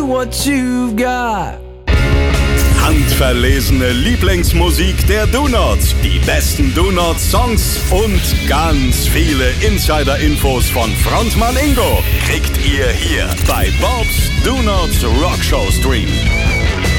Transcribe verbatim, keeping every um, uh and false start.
what you've got. Handverlesene Lieblingsmusik der Donuts, die besten Donuts-Songs und ganz viele Insider-Infos von Frontmann Ingo kriegt ihr hier bei Bob's Donuts Rockshow Stream.